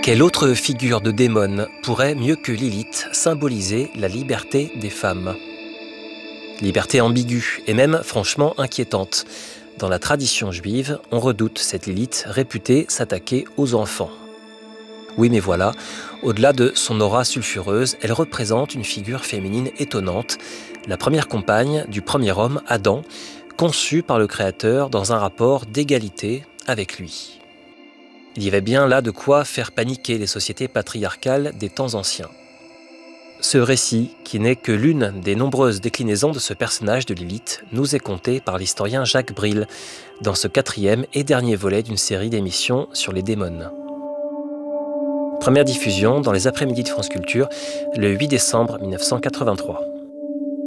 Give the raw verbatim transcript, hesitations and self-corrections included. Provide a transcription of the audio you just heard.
Quelle autre figure de démon pourrait, mieux que Lilith, symboliser la liberté des femmes ? Liberté ambiguë et même franchement inquiétante. Dans la tradition juive, on redoute cette Lilith réputée s'attaquer aux enfants. Oui, mais voilà, au-delà de son aura sulfureuse, elle représente une figure féminine étonnante, la première compagne du premier homme, Adam, conçu par le Créateur dans un rapport d'égalité avec lui. Il y avait bien là de quoi faire paniquer les sociétés patriarcales des temps anciens. Ce récit, qui n'est que l'une des nombreuses déclinaisons de ce personnage de Lilith, nous est conté par l'historien Jacques Bril dans ce quatrième et dernier volet d'une série d'émissions sur les démons. Première diffusion dans les après-midi de France Culture le huit décembre mille neuf cent quatre-vingt-trois.